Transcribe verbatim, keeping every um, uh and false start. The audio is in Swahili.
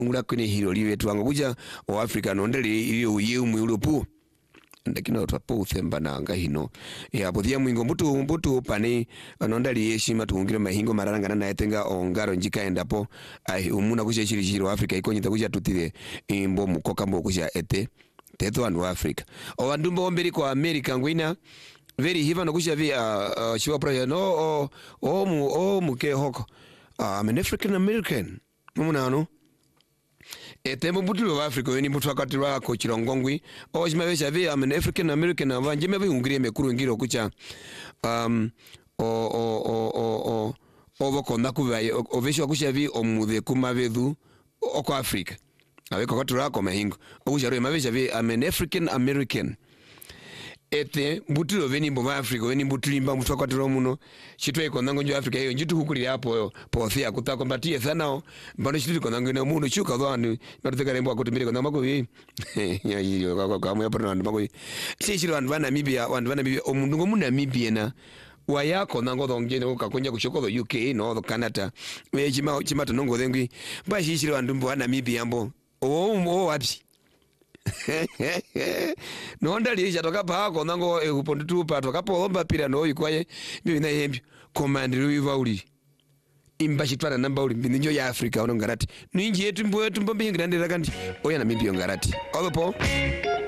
ngula kwenye hilo liwe tuanga kuja o Africa nondele iyo yemu ulopu ndakino twapo themba nanga hino ya pothia mwingo mbutu mbutu pane nondali yeshima tuungire mahingo mararangana na etenga ongaro njika endapo ai umuna kuja chiri chiri wa Africa ikonyita kuja tutire imbo mukoka mbo kuja ete teto anu Africa o andumbo omberi kwa America ngwina very hiva no kuja vi uh, shiwa pro no o o mu o muke hoko uh, I'm an African American mumuna no ete mbutu wa Africa weni mbutu wakati wako chirongongwi o jimawesha vi I'm an African American avanje mewe ungire mekuru ngiro kucha um o o o o o ovo kondaku vai ovesho kucha vi omudhe kumavedhu oko Africa aweko kwa turako mahingo okucharo mavesha vi I'm an African American ete mbutu veni mbo Africa weni mbutu limba mbutu wakati romuno chitwe kondango njo Africa hiyo njitu hukuri hapo pothia kutakombatie sanao mbano chitu kondango na muno chuka dhwani matuteka rembo akutumire kondango mako hii ya hiyo kwa kwa mwe hapo na mako hii si chiro wandu wana Namibia wandu wana Namibia omundu mu Namibia na wayako nango dhongene ukakonya kushoko U K no Canada we chima chima tonongo dhengwi ba shi chiro wandu mbo Namibia mbo o o wapi no ndali ja toka pa ko nango ekupondi tupa toka po omba pira no yikwaye bibi na yembi command river uli imba chitwana namba uli mbinjo ya Africa ono ngarati ninji yetu mbo yetu mbombi ngirandira kandi oya na mimbi ngarati opo